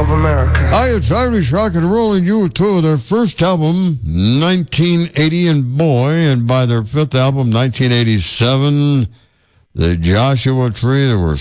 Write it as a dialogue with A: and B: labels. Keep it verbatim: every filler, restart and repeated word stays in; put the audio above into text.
A: of America.
B: Hi, it's Irish Rock and Rolling U two, their first album, nineteen eighty, and boy, and by their fifth album, nineteen eighty-seven, the Joshua Tree, there were